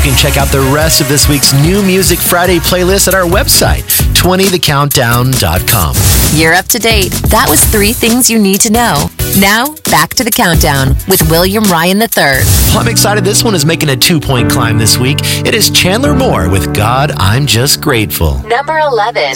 can check out the rest of this week's New Music Friday playlist at our website, 20thecountdown.com. You're up to date. That was 3 things you need to know. Now, back to the countdown with William Ryan III. Well, I'm excited this one is making a 2-point climb this week. It is Chandler Moore with God, I'm Just Grateful. Number 11.